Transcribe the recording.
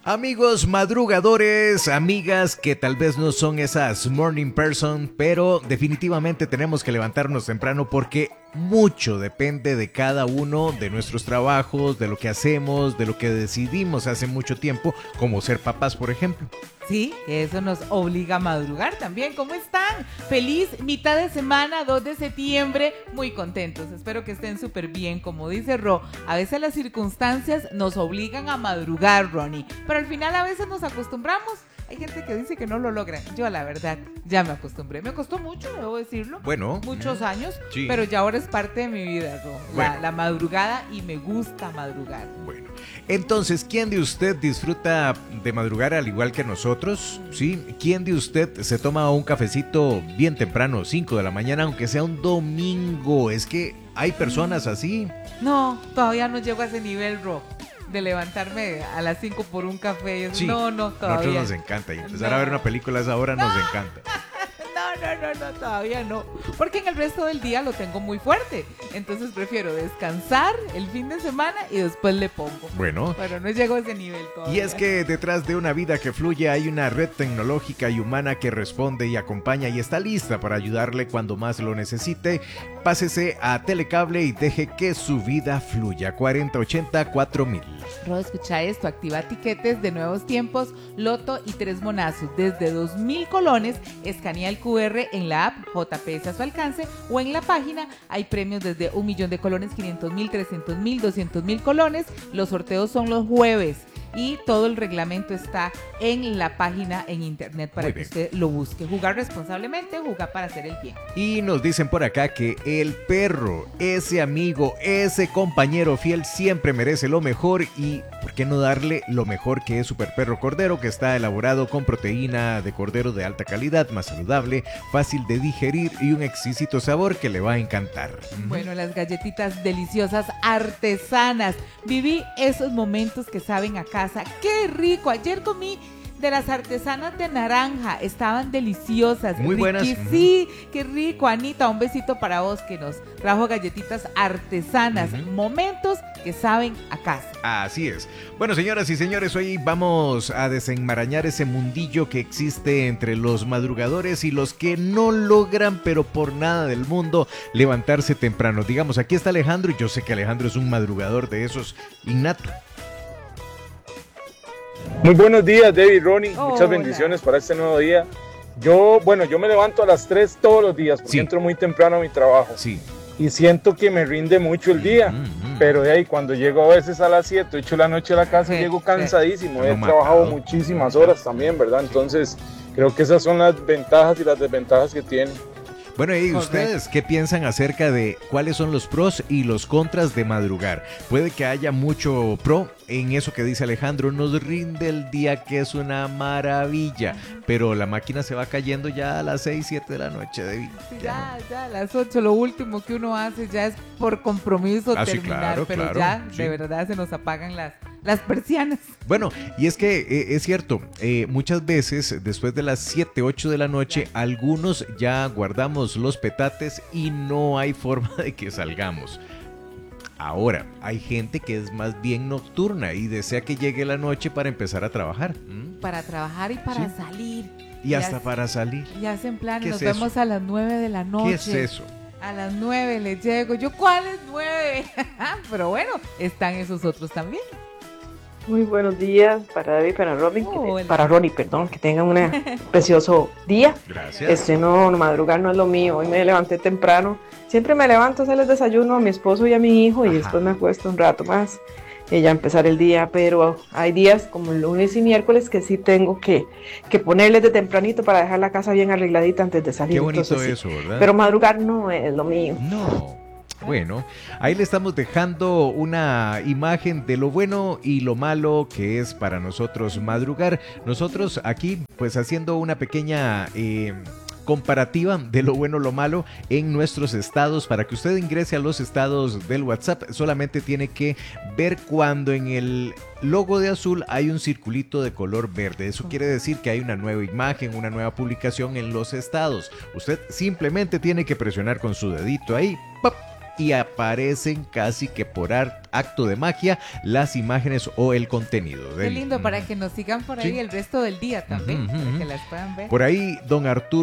Amigos madrugadores, amigas que tal vez no son esas morning person, pero definitivamente tenemos que levantarnos temprano porque mucho depende de cada uno, de nuestros trabajos, de lo que hacemos, de lo que decidimos hace mucho tiempo, como ser papás, por ejemplo. Sí, eso nos obliga a madrugar también. ¿Cómo están? Feliz mitad de semana, 2 de septiembre, muy contentos. Espero que estén súper bien. Como dice Ro, a veces las circunstancias nos obligan a madrugar, Ronnie, pero al final a veces nos acostumbramos. Hay gente que dice que no lo logran. Yo, la verdad, ya me acostumbré. Me costó mucho, debo decirlo. Bueno. Muchos años, sí. Pero ya ahora es parte de mi vida, Ro. Bueno. La madrugada, y me gusta madrugar. Bueno, entonces, ¿quién de usted disfruta de madrugar al igual que nosotros? ¿Sí? ¿Quién de usted se toma un cafecito bien temprano, 5 de la mañana, aunque sea un domingo? Es que hay personas así. No, todavía no llego a ese nivel, Ro, de levantarme a las 5 por un café. Sí, No, todavía. nosotros nos encanta y empezar a ver una película a esa hora nos encanta. No, todavía no. Porque en el resto del día lo tengo muy fuerte. Entonces prefiero descansar el fin de semana y después le pongo. Bueno. Pero no llego a ese nivel todavía. Y es que detrás de una vida que fluye hay una red tecnológica y humana que responde y acompaña y está lista para ayudarle cuando más lo necesite. Pásese a Telecable y deje que su vida fluya. 4080-4000. Ro, escucha esto, activa tiquetes de Nuevos Tiempos, Loto y 3 monazos desde 2,000 colones, escanea el QR en la app, JPS a su alcance, o en la página hay premios desde 1,000,000 de colones, 500,000, 300,000, 200,000 colones. Los sorteos son los jueves y todo el reglamento está en la página en internet para que usted lo busque. Jugar responsablemente, jugar para hacer el bien. Y nos dicen por acá que el perro, ese amigo, ese compañero fiel siempre merece lo mejor y ¿por qué no darle lo mejor que es Super Perro Cordero, que está elaborado con proteína de cordero de alta calidad, más saludable, fácil de digerir y un exquisito sabor que le va a encantar? Bueno, las galletitas deliciosas artesanas. Viví esos momentos que saben a casa. ¡Qué rico! Ayer comí de las artesanas de naranja, estaban deliciosas. Muy buenas. Sí, qué rico. Anita, un besito para vos que nos trajo galletitas artesanas. Momentos que saben a casa. Así es. Bueno, señoras y señores, hoy vamos a desenmarañar ese mundillo que existe entre los madrugadores y los que no logran, pero por nada del mundo, levantarse temprano. Digamos, aquí está Alejandro y yo sé que Alejandro es un madrugador de esos innato. Muy buenos días, David, Ronnie. Muchas Hola. Bendiciones para este nuevo día. Yo me levanto a las 3 todos los días porque entro muy temprano a mi trabajo. Sí. Y siento que me rinde mucho el día. Pero de ahí, cuando llego a veces a las 7, 8 de la noche a la casa, llego cansadísimo. He trabajado muchísimas horas también, ¿verdad? Entonces, creo que esas son las ventajas y las desventajas que tiene. Bueno, ¿y ustedes qué piensan acerca de cuáles son los pros y los contras de madrugar? Puede que haya mucho pro en eso que dice Alejandro, nos rinde el día, que es una maravilla, pero la máquina se va cayendo ya a las 6, 7 de la noche. Ya a las 8, lo último que uno hace ya es por compromiso terminar, sí, pero ya de verdad se nos apagan las persianas. Bueno, y es que es cierto, muchas veces después de las 7, 8 de la noche, algunos ya guardamos los petates y no hay forma de que salgamos. Ahora, hay gente que es más bien nocturna y desea que llegue la noche para empezar a trabajar. Para trabajar y para salir. Y hasta para salir. Y hacen plan, nos es vemos a las 9 de la noche. ¿Qué es eso? A las 9 le llego. ¿Yo cuáles 9? Pero bueno, están esos otros también. Muy buenos días para David, para Robin, para Ronnie, perdón, que tengan un precioso día. Gracias. No, madrugar no es lo mío. Hoy me levanté temprano. Siempre me levanto a hacerles desayuno a mi esposo y a mi hijo y después me acuesto un rato más y ya empezar el día. Pero hay días como el lunes y miércoles que sí tengo que ponerles de tempranito para dejar la casa bien arregladita antes de salir. Qué bonito. Entonces, eso, ¿verdad? Pero madrugar no es lo mío. No. Bueno, ahí le estamos dejando una imagen de lo bueno y lo malo que es para nosotros madrugar. Nosotros aquí pues haciendo una pequeña comparativa de lo bueno, lo malo en nuestros estados. Para que usted ingrese a los estados del WhatsApp, solamente tiene que ver cuando en el logo de azul hay un circulito de color verde. Eso quiere decir que hay una nueva imagen, una nueva publicación en los estados. Usted simplemente tiene que presionar con su dedito ahí, ¡pop!, y aparecen casi que por acto de magia las imágenes o el contenido. Qué lindo, para que nos sigan por ahí el resto del día también, para que las puedan ver. Por ahí, don Arturo